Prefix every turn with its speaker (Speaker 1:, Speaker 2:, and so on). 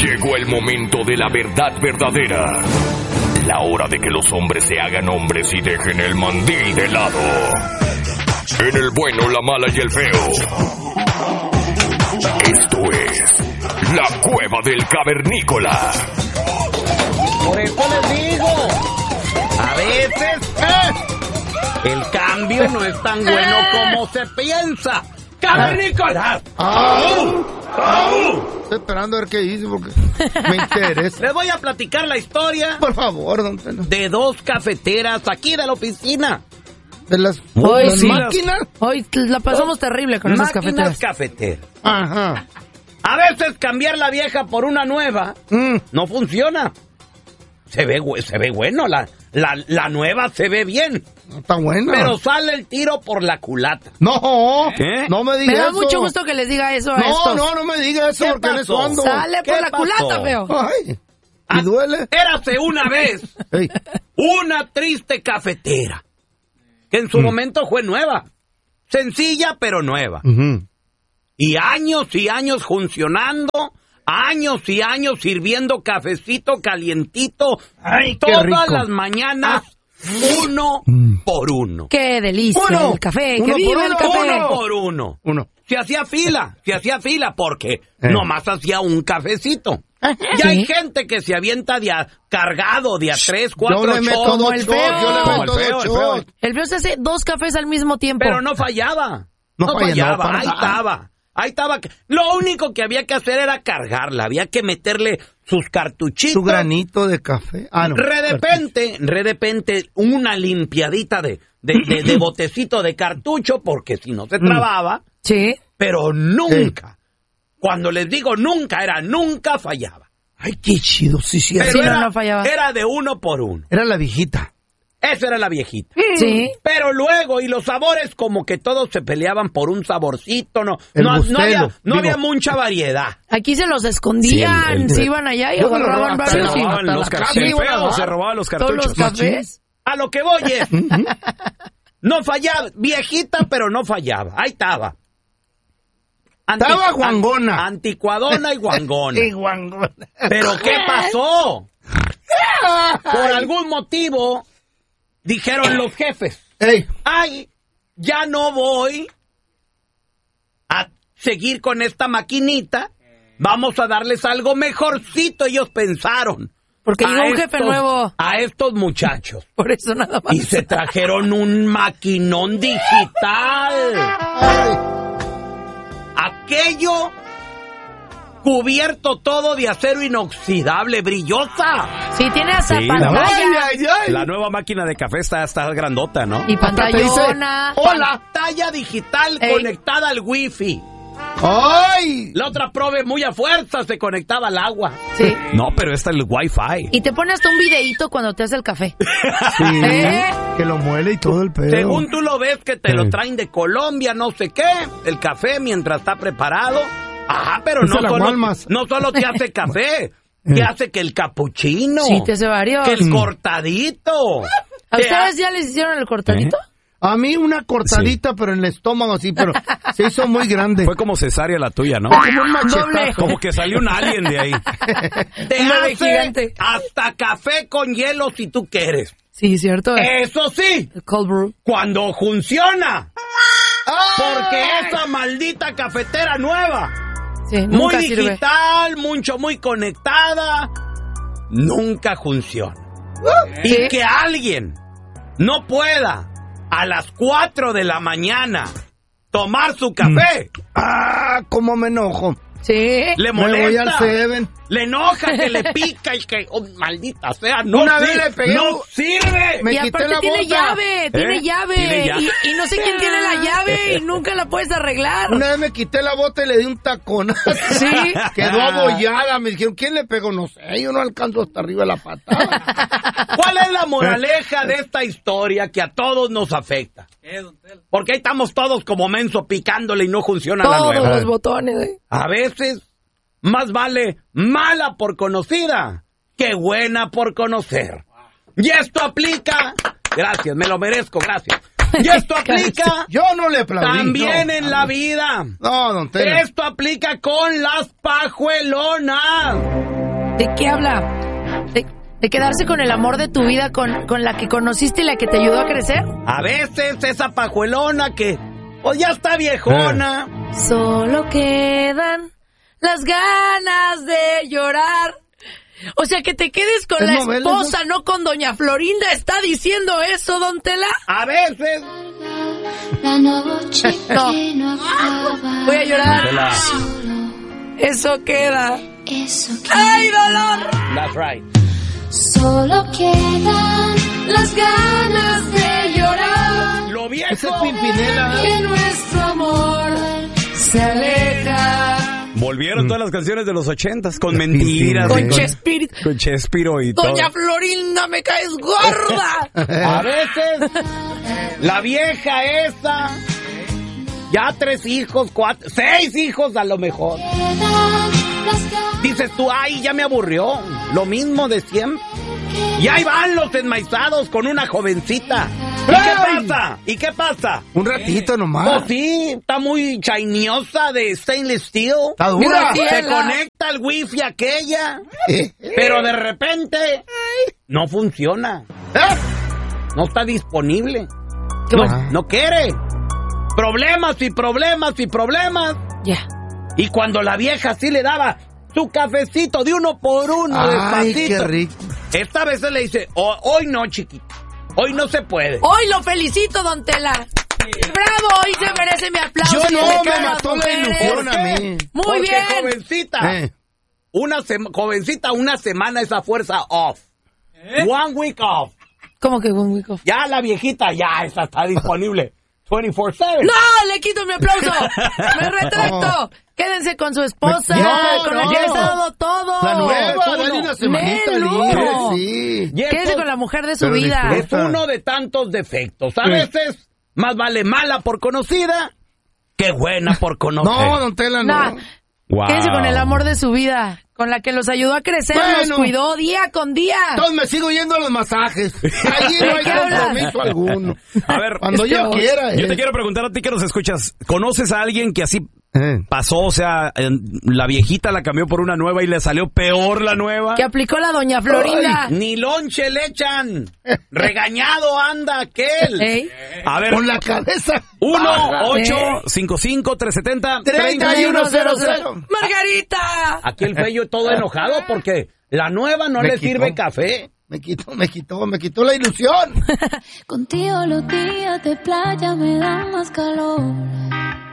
Speaker 1: Llegó el momento de la verdad verdadera. La hora de que los hombres se hagan hombres y dejen el mandil de lado. En el bueno, la mala y el feo. Esto es La Cueva del Cavernícola.
Speaker 2: Por eso les digo, a veces el cambio no es tan bueno como se piensa. ¡Cavernícola!
Speaker 3: ¡Au! Estoy esperando a ver qué dice porque me interesa.
Speaker 2: Les voy a platicar la historia.
Speaker 3: Por favor, don Teno.
Speaker 2: De dos cafeteras aquí de la oficina.
Speaker 3: De las
Speaker 2: máquinas.
Speaker 4: Hoy la pasamos terrible con esas cafeteras.
Speaker 2: Cafeteras.
Speaker 3: Ajá.
Speaker 2: A veces cambiar la vieja por una nueva no funciona. Se ve bueno, la nueva se ve bien.
Speaker 3: No está buena.
Speaker 2: Pero sale el tiro por la culata.
Speaker 3: No,
Speaker 2: ¿Qué?
Speaker 3: No me diga eso.
Speaker 4: Me da mucho gusto que les diga eso a estos.
Speaker 3: No me diga eso porque en eso ando.
Speaker 4: Sale por la culata, feo.
Speaker 3: Ay, ¿y duele?
Speaker 2: Érase una vez una triste cafetera que en su momento fue nueva. Sencilla, pero nueva. Y años funcionando, años y años sirviendo cafecito calientito.
Speaker 3: Ay,
Speaker 2: todas las mañanas, uno por uno.
Speaker 4: ¡Qué delicia el café! ¡Que viva el café!
Speaker 2: Uno por uno. Se hacía fila porque nomás hacía un cafecito. Y hay gente que se avienta cargado de a 3, 4
Speaker 3: Yo le meto dos shots,
Speaker 4: El feo se hace 2 cafés al mismo tiempo.
Speaker 2: Pero no fallaba. No fallaba. Ahí estaba. Lo único que había que hacer era cargarla. Había que meterle sus cartuchitos.
Speaker 3: Su granito de café.
Speaker 2: De repente, una limpiadita de botecito de cartucho, porque si no se trababa.
Speaker 4: Sí.
Speaker 2: Pero nunca. Cuando les digo nunca, nunca fallaba.
Speaker 3: Ay, qué chido, sí.
Speaker 2: Pero
Speaker 4: no fallaba.
Speaker 2: Era de uno por uno.
Speaker 3: Era la viejita.
Speaker 2: Esa era la viejita.
Speaker 4: Sí.
Speaker 2: Pero luego, y los sabores, como que todos se peleaban por un saborcito, no había mucha variedad.
Speaker 4: Aquí se los escondían, se iban allá y agarraban varios.
Speaker 5: Se robaban los cartuchos.
Speaker 4: Todos los cafés.
Speaker 2: A lo que voy es, no fallaba, viejita, pero no fallaba. Ahí estaba.
Speaker 3: Estaba guangona.
Speaker 2: Anticuadona y guangona.
Speaker 3: Y guangona.
Speaker 2: ¿Pero qué pasó? Por algún motivo, dijeron los jefes, ya no voy a seguir con esta maquinita, vamos a darles algo mejorcito, ellos pensaron.
Speaker 4: Porque llegó un jefe nuevo.
Speaker 2: A estos muchachos.
Speaker 4: Por eso nada más.
Speaker 2: Y se trajeron un maquinón digital. Aquello cubierto todo de acero inoxidable, brillosa.
Speaker 4: Sí, tiene hasta pantalla.
Speaker 5: La nueva máquina de café está grandota, ¿no?
Speaker 4: Y pantallona.
Speaker 2: Pantalla digital conectada al wifi.
Speaker 3: ¡Ay!
Speaker 2: La otra probe muy a fuerza se conectaba al agua.
Speaker 4: Sí.
Speaker 5: No, pero está el wifi.
Speaker 4: Y te pone hasta un videíto cuando te hace el café.
Speaker 3: Sí, que lo muele y todo el pedo.
Speaker 2: Según tú lo ves, que te lo traen de Colombia, no sé qué, el café mientras está preparado. Ajá, pero no solo te hace café, te hace que el capuchino.
Speaker 4: Sí, te hace varios.
Speaker 2: Que el cortadito.
Speaker 4: ¿A ustedes ya les hicieron el cortadito?
Speaker 3: A mí una cortadita, pero en el estómago así, pero se hizo muy grande.
Speaker 5: Fue como cesárea la tuya, ¿no?
Speaker 3: Como un machetazo.
Speaker 5: Como que salió un alien de ahí.
Speaker 2: Te hace gigante. Hasta café con hielo si tú quieres.
Speaker 4: Sí, cierto.
Speaker 2: Eso sí.
Speaker 4: El cold brew.
Speaker 2: Cuando funciona. Porque esa maldita cafetera nueva.
Speaker 4: Sí,
Speaker 2: muy
Speaker 4: digital,
Speaker 2: sirve. Muy conectada. Nunca funciona. Y que alguien no pueda a las 4 de la mañana tomar su café.
Speaker 3: Cómo me enojo.
Speaker 4: Sí.
Speaker 2: Le molesta.
Speaker 3: Me voy al Seven.
Speaker 2: Le enoja, que le pica y que, maldita sea, no
Speaker 3: Una vez le pegué,
Speaker 2: no sirve.
Speaker 4: Y aparte tiene llave, tiene llave. Y no sé quién tiene la llave y nunca la puedes arreglar.
Speaker 3: Una vez me quité la bota y le di un tacón.
Speaker 4: Sí.
Speaker 3: Quedó abollada. Me dijeron, ¿quién le pegó? No sé, yo no alcanzo hasta arriba de la patada.
Speaker 2: ¿Cuál es la moraleja de esta historia que a todos nos afecta? Porque ahí estamos todos como menso picándole y no funciona la nueva.
Speaker 4: Todos los botones.
Speaker 2: A veces, más vale mala por conocida que buena por conocer. Y esto aplica... Gracias, me lo merezco, gracias. Y esto aplica...
Speaker 3: Yo no le aplaudí.
Speaker 2: También en la vida.
Speaker 3: No, don Teno.
Speaker 2: Esto aplica con las pajuelonas.
Speaker 4: ¿De qué habla? ¿De quedarse con el amor de tu vida, con la que conociste y la que te ayudó a crecer?
Speaker 2: A veces esa pajuelona que, pues ya está viejona.
Speaker 4: Solo quedan las ganas de llorar. O sea, que te quedes con la esposa, no con doña Florinda. ¿Está diciendo eso, don Tela?
Speaker 2: A veces.
Speaker 6: La noche
Speaker 4: No.
Speaker 6: que no acaba.
Speaker 4: Voy a llorar.
Speaker 5: Tela.
Speaker 4: Eso queda.
Speaker 6: Eso que
Speaker 4: ¡Ay, dolor!
Speaker 2: That's right.
Speaker 6: solo quedan las ganas de llorar.
Speaker 2: Lo viejo.
Speaker 3: Ese es Pimpinela.
Speaker 6: Que nuestro amor se aleja.
Speaker 5: Volvieron todas las canciones de los 80s con mentiras.
Speaker 4: Con Chespirito.
Speaker 5: Con Chespiro y todo.
Speaker 4: Doña Florinda, me caes gorda.
Speaker 2: A veces la vieja esa, ya 3 hijos, 4, 6 hijos a lo mejor. Dices tú, ay, ya me aburrió. Lo mismo de siempre. Y ahí van los enmaizados con una jovencita. ¿Y qué pasa? ¿Y qué pasa?
Speaker 3: Un ratito nomás.
Speaker 2: Pues sí, está muy chainiosa de stainless steel.
Speaker 3: Está dura.
Speaker 2: Se conecta al wifi aquella, pero de repente no funciona. No está disponible. No quiere. Problemas y problemas y problemas.
Speaker 4: Ya.
Speaker 2: Y cuando la vieja sí le daba su cafecito de uno por uno,
Speaker 3: Ay,
Speaker 2: despacito.
Speaker 3: qué rico.
Speaker 2: Esta vez se le dice, hoy no, chiquita. Hoy no se puede.
Speaker 4: Hoy lo felicito, don Tela. ¡Bravo! Hoy se merece mi aplauso.
Speaker 3: Yo
Speaker 4: y
Speaker 3: no,
Speaker 4: el de
Speaker 3: me
Speaker 4: todas las
Speaker 3: mató la
Speaker 4: mujeres.
Speaker 3: ilusión a mí.
Speaker 4: Muy
Speaker 2: Porque,
Speaker 4: bien.
Speaker 2: jovencita,
Speaker 3: Eh.
Speaker 2: una semana esa fuerza off. 1 week off.
Speaker 4: ¿Cómo que un week off?
Speaker 2: Ya la viejita, ya esa está disponible 24/7.
Speaker 4: ¡No! ¡Le quito mi aplauso! ¡Me retracto! Quédense con su esposa,
Speaker 3: No,
Speaker 4: con la
Speaker 3: no.
Speaker 4: que les ha dado todo.
Speaker 3: La nueva,
Speaker 2: tú
Speaker 3: dale
Speaker 2: no.
Speaker 3: una semanita
Speaker 4: Nelo.
Speaker 3: libre, sí.
Speaker 2: Y
Speaker 4: Quédese
Speaker 2: esto
Speaker 4: con la mujer de su
Speaker 3: Pero
Speaker 4: vida.
Speaker 3: disfruta.
Speaker 2: es uno de tantos defectos. A veces, más vale mala por conocida que buena por conocer.
Speaker 3: No, don Tela, no.
Speaker 4: No.
Speaker 5: Wow.
Speaker 4: Quédese con el amor de su vida, con la que los ayudó a crecer,
Speaker 3: Bueno.
Speaker 4: los cuidó día con día.
Speaker 3: Entonces me sigo yendo a los masajes. Allí no hay
Speaker 4: ¿Qué hablas?
Speaker 3: compromiso alguno.
Speaker 5: A ver,
Speaker 3: Cuando yo quiera.
Speaker 5: yo te quiero preguntar a ti que nos escuchas, ¿conoces a alguien que así pasó? O sea, la viejita la cambió por una nueva y le salió peor la nueva.
Speaker 4: Que aplicó la doña Florinda.
Speaker 2: Ni lonche le echan. Regañado anda aquel.
Speaker 4: ¿Ey?
Speaker 5: A ver,
Speaker 3: Con la cabeza.
Speaker 5: 1-855-370-3100.
Speaker 4: ¡Margarita!
Speaker 2: Aquí el feyo todo enojado porque la nueva no
Speaker 3: Me
Speaker 2: le
Speaker 3: quitó.
Speaker 2: sirve café.
Speaker 3: Me quitó la ilusión.
Speaker 6: Contigo los días de playa me dan más calor.